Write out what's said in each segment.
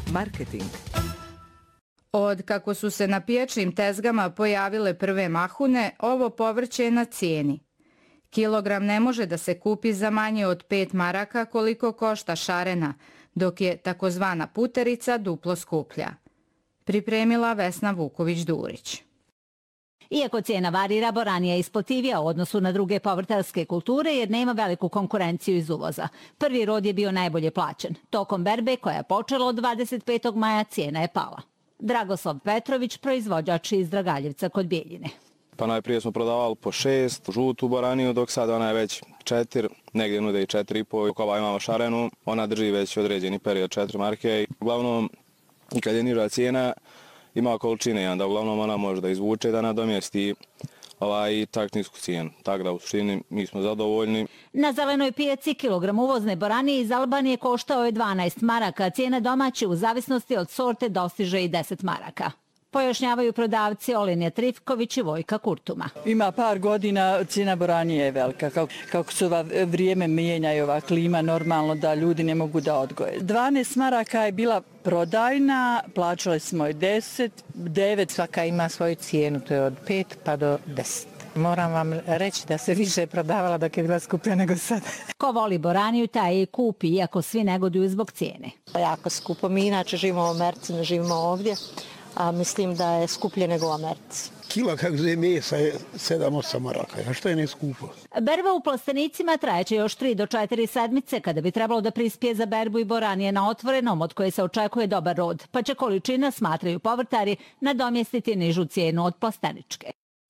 Marketing. Od kako su se na pijačnim tezgama pojavile prve mahune, ovo povrće je na cijeni. Kilogram ne može da se kupi za manje od 5 maraka koliko košta šarena, dok je takozvana puterica duplo skuplja. Pripremila Vesna Vuković-Durić. Iako cijena varira, boranija je isplativija u odnosu na druge povrtarske kulture jer nema veliku konkurenciju iz uvoza. Prvi rod je bio najbolje plaćen. Tokom berbe koja je počela od 25. maja cijena je pala. Dragoslav Petrović, proizvođač iz Dragaljevca kod Bijeljine. Pa najprije smo prodavali po 6 žutu boraniju, dok sad ona je već 4, negdje nude i 4,5. Ova imamo šarenu, ona drži već određeni period 4 marke. Uglavnom, i kad je niža cijena, ima količine i onda uglavnom ona može da izvuče da nadomjesti tak nisku cijenu. Tako da u suštini mi smo zadovoljni. Na zelenoj pijaci kilogram uvozne boranije iz Albanije koštao je 12 maraka, cijena domaće u zavisnosti od sorte dostiže i 10 maraka. Pojašnjavaju prodavci Olenja Trifković i Vojka Kurtuma. Ima par godina cijena boranije je velika. Kako se ova vrijeme mijenja i ova klima, normalno da ljudi ne mogu da odgoje. 12 maraka je bila prodajna, plaćali smo je 10, 9. Svaka ima svoju cijenu, to je od 5 pa do 10. Moram vam reći da se više prodavala dok je bila skuplja nego sad. Ko voli boraniju, taj je kupi, iako svi negoduju zbog cijene. Jako skupo. Mi inače živimo u Americi, ne živimo ovdje. A mislim da je skuplje nego u Americi. Kila kako je mesa je 7-8 maraka, a što je ne skupo? Berba u plastenicima trajeće još 3 do 4 sedmice kada bi trebalo da prispije za berbu i boranije na otvorenom od koje se očekuje dobar rod, pa će količina, smatraju povrtari, nadomjestiti nižu cijenu od plasteničke.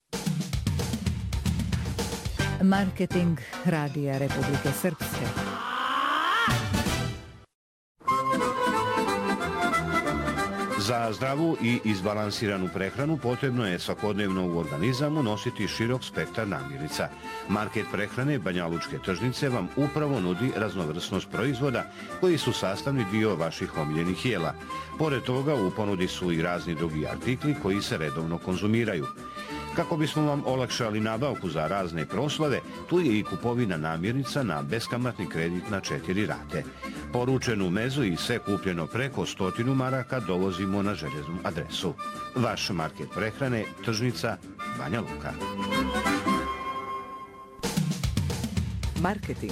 Marketing Radija Republike Srpske. Za zdravu i izbalansiranu prehranu potrebno je svakodnevno u organizam unositi širok spektar namirnica. Market prehrane Banja Lučke tržnice vam upravo nudi raznovrsnost proizvoda koji su sastavni dio vaših omiljenih jela. Pored toga u ponudi su i razni drugi artikli koji se redovno konzumiraju. Kako bismo vam olakšali nabavku za razne proslave, tu je i kupovina namirnica na beskamatni kredit na 4 rate. Poručenu mezu i sve kupljeno preko 100 maraka dovozimo na željeznu adresu. Vaš market prehrane, tržnica Banja Luka. Marketing.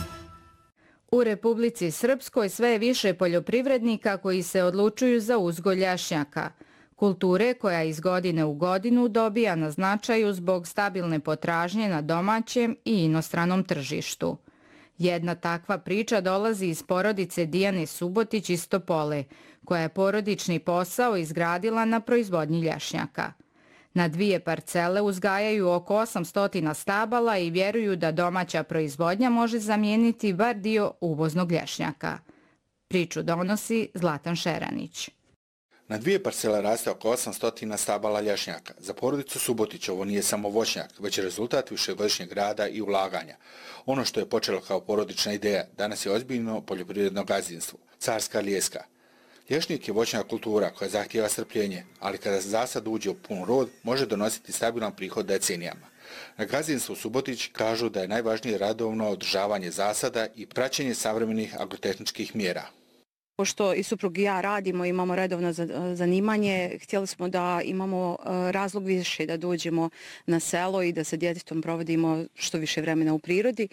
U Republici Srpskoj sve je više poljoprivrednika koji se odlučuju za uzgoj ljašnjaka, kulture koja iz godine u godinu dobija na značaju zbog stabilne potražnje na domaćem i inostranom tržištu. Jedna takva priča dolazi iz porodice Dijane Subotić iz Topole, koja je porodični posao izgradila na proizvodnji ljašnjaka. Na 2 parcele uzgajaju oko 800 stabala i vjeruju da domaća proizvodnja može zamijeniti bar dio uvoznog ljašnjaka. Priču donosi Zlatan Šeranić. Na 2 parcele raste oko 800 stabala ljašnjaka. Za porodicu Subotić ovo nije samo voćnjak, već je rezultat višegodišnjeg rada i ulaganja. Ono što je počelo kao porodična ideja, danas je ozbiljno poljoprivredno gazdinstvo, Carska lijeska. Ljašnjak je voćna kultura koja zahtijeva strpljenje, ali kada zasad uđe u pun rod, može donositi stabilan prihod decenijama. Na gazdinstvu Subotić kažu da je najvažnije radovno održavanje zasada i praćenje savremenih agrotehničkih mjera. Pošto i suprug i ja radimo, imamo redovno zanimanje, htjeli smo da imamo razlog više da dođemo na selo i da sa djetetom provodimo što više vremena u prirodi.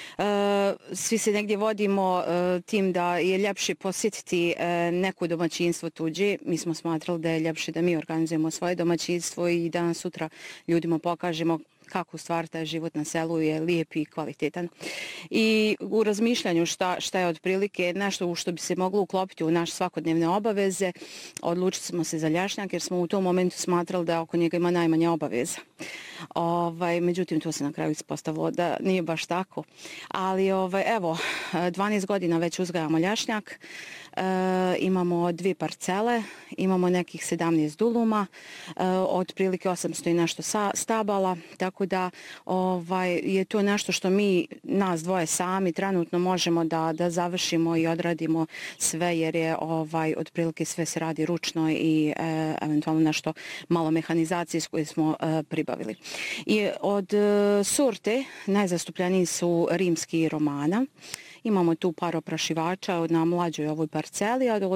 Svi se negdje vodimo tim da je ljepše posjetiti neko domaćinstvo tuđe. Mi smo smatrali da je ljepše da mi organizujemo svoje domaćinstvo i danas sutra ljudima pokažemo kako u stvari taj život na selu je lijep i kvalitetan. I u razmišljanju šta je otprilike nešto u što bi se moglo uklopiti u naše svakodnevne obaveze, odlučili smo se za ljašnjak jer smo u tom momentu smatrali da oko njega ima najmanje obaveza. Međutim, to se na kraju ispostavilo da nije baš tako. Ali evo, 12 godina već uzgajamo ljašnjak, imamo 2 parcele, imamo nekih 17 duluma, otprilike 800 i nešto stabala, tako da je to nešto što mi, nas dvoje sami, trenutno možemo da završimo i odradimo sve jer je otprilike sve se radi ručno i eventualno nešto malo mehanizacije s koje smo pribavili. I od sorte najzastupljeniji su rimski i romana. Imamo tu par oprašivača na mlađoj ovoj parceli, a